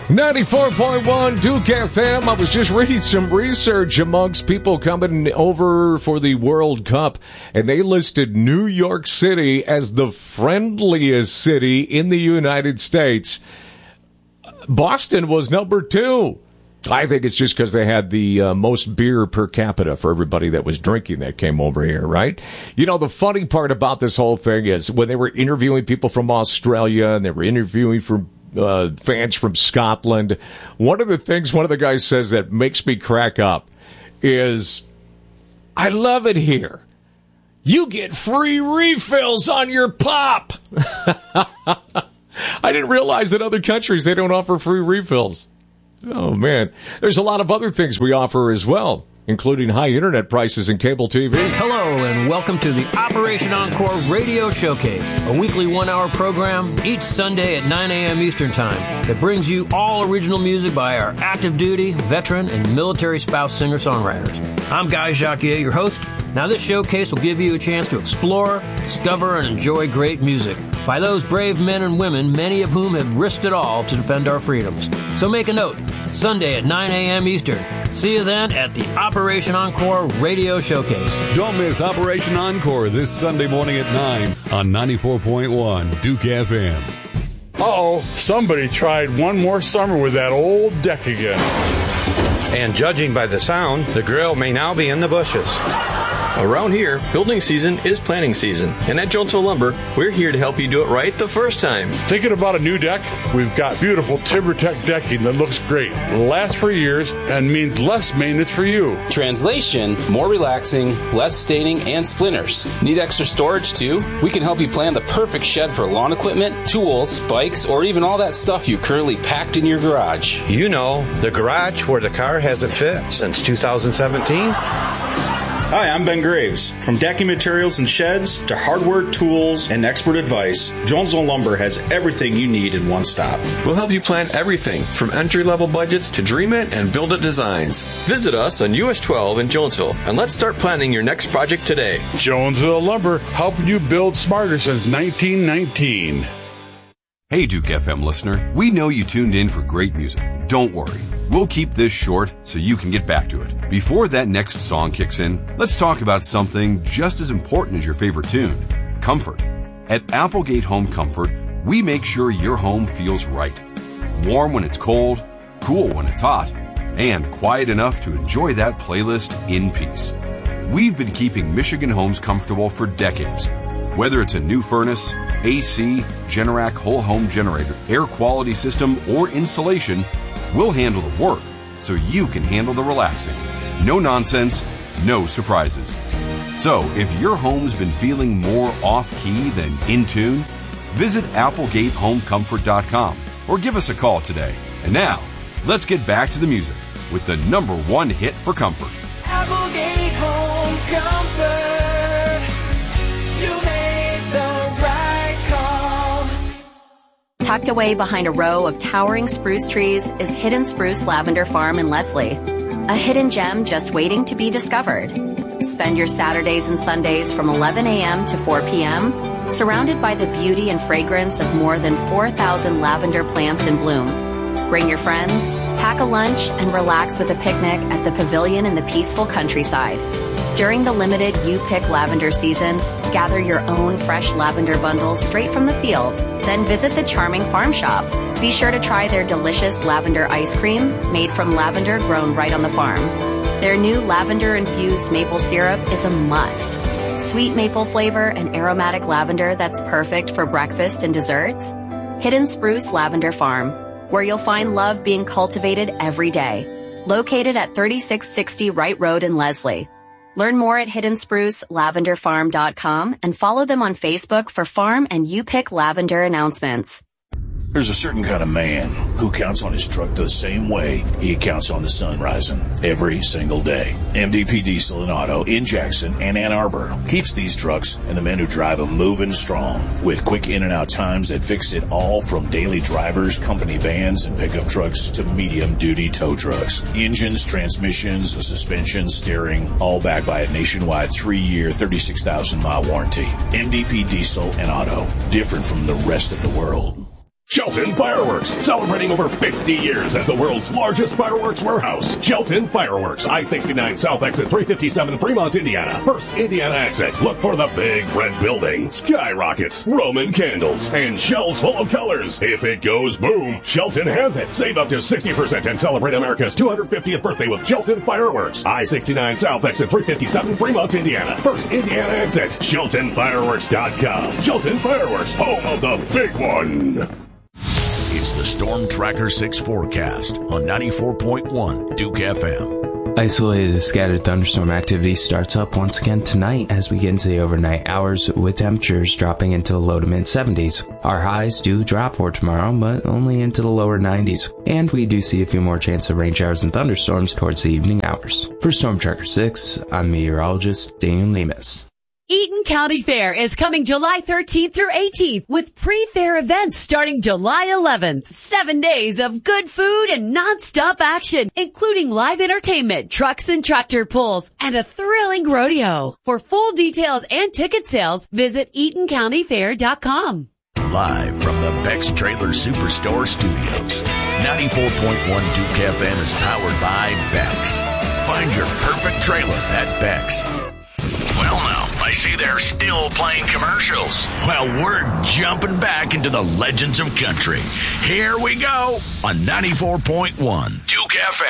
94.1 Duke FM. I was just reading some research amongst people coming over for the World Cup, and they listed New York City as the friendliest city in the United States. Boston was number 2. I think it's just because they had the most beer per capita for everybody that was drinking that came over here, right? You know, the funny part about this whole thing is when they were interviewing people from Australia and they were interviewing from fans from Scotland, one of the things one of the guys says that makes me crack up is, I love it here. You get free refills on your pop. I didn't realize that other countries, they don't offer free refills. Oh, man. There's a lot of other things we offer as well, including high internet prices and cable TV. Hello, and welcome to the Operation Encore Radio Showcase, a weekly one-hour program each Sunday at 9 a.m. Eastern Time that brings you all original music by our active duty, veteran, and military spouse singer-songwriters. I'm Guy Jacquier, your host. Now, this showcase will give you a chance to explore, discover, and enjoy great music by those brave men and women, many of whom have risked it all to defend our freedoms. So make a note, Sunday at 9 a.m. Eastern. See you then at the Operation Encore Radio Showcase. Don't miss Operation Encore this Sunday morning at 9 on 94.1 Duke FM. Uh-oh, somebody tried one more summer with that old deck again. And judging by the sound, the grill may now be in the bushes. Around here, building season is planning season. And at Jonesville Lumber, we're here to help you do it right the first time. Thinking about a new deck? We've got beautiful TimberTech decking that looks great, lasts for years, and means less maintenance for you. Translation, more relaxing, less staining, and splinters. Need extra storage too? We can help you plan the perfect shed for lawn equipment, tools, bikes, or even all that stuff you currently packed in your garage. You know, the garage where the car hasn't fit since 2017. Hi, I'm Ben Graves. From decking materials and sheds to hardware, tools, and expert advice, Jonesville Lumber has everything you need in one stop. We'll help you plan everything from entry-level budgets to dream it and build it designs. Visit us on US 12 in Jonesville, and let's start planning your next project today. Jonesville Lumber, helping you build smarter since 1919. Hey, Duke FM listener, we know you tuned in for great music. Don't worry. We'll keep this short so you can get back to it. Before that next song kicks in, let's talk about something just as important as your favorite tune, comfort. At Applegate Home Comfort, we make sure your home feels right. Warm when it's cold, cool when it's hot, and quiet enough to enjoy that playlist in peace. We've been keeping Michigan homes comfortable for decades. Whether it's a new furnace, AC, Generac whole home generator, air quality system, or insulation, we'll handle the work so you can handle the relaxing. No nonsense, no surprises. So if your home's been feeling more off-key than in tune, visit ApplegateHomeComfort.com or give us a call today. And now, let's get back to the music with the #1 hit for comfort. Applegate Home Comfort. You made the right call. Tucked away behind a row of towering spruce trees is Hidden Spruce Lavender Farm in Leslie, a hidden gem just waiting to be discovered. Spend your Saturdays and Sundays from 11 a.m. to 4 p.m. surrounded by the beauty and fragrance of more than 4,000 lavender plants in bloom. Bring your friends, pack a lunch, and relax with a picnic at the pavilion in the peaceful countryside. During the limited You Pick Lavender season, gather your own fresh lavender bundles straight from the field, then visit the charming farm shop. Be sure to try their delicious lavender ice cream made from lavender grown right on the farm. Their new lavender-infused maple syrup is a must. Sweet maple flavor and aromatic lavender that's perfect for breakfast and desserts. Hidden Spruce Lavender Farm, where you'll find love being cultivated every day. Located at 3660 Wright Road in Leslie. Learn more at hiddensprucelavenderfarm.com and follow them on Facebook for farm and You Pick lavender announcements. There's a certain kind of man who counts on his truck the same way he counts on the sun rising every single day. MDP Diesel and Auto in Jackson and Ann Arbor keeps these trucks and the men who drive them moving strong with quick in and out times that fix it all from daily drivers, company vans, and pickup trucks to medium duty tow trucks. Engines, transmissions, suspension, steering, all backed by a nationwide 3-year, 36,000-mile warranty. MDP Diesel and Auto, different from the rest of the world. Shelton Fireworks, celebrating over 50 years as the world's largest fireworks warehouse. Shelton Fireworks, I-69 South Exit 357, Fremont, Indiana. First Indiana exit. Look for the big red building, skyrockets, Roman candles, and shells full of colors. If it goes boom, Shelton has it. Save up to 60% and celebrate America's 250th birthday with Shelton Fireworks. I-69 South Exit 357, Fremont, Indiana. First Indiana exit. SheltonFireworks.com. Shelton Fireworks, home of the big one. It's the Storm Tracker 6 forecast on 94.1 Duke FM. Isolated scattered thunderstorm activity starts up once again tonight as we get into the overnight hours, with temperatures dropping into the low to mid 70s. Our highs do drop for tomorrow, but only into the lower 90s. And we do see a few more chance of rain showers and thunderstorms towards the evening hours. For Storm Tracker 6, I'm meteorologist Daniel Lemus. Eaton County Fair is coming July 13th through 18th with pre-fair events starting July 11th. 7 days of good food and non-stop action, including live entertainment, trucks and tractor pulls, and a thrilling rodeo. For full details and ticket sales, visit EatonCountyFair.com. Live from the Beck's Trailer Superstore Studios, 94.1 Duke FM is powered by Beck's. Find your perfect trailer at Beck's. Well, now, I see they're still playing commercials. Well, we're jumping back into the legends of country. Here we go on 94.1 Duke FM.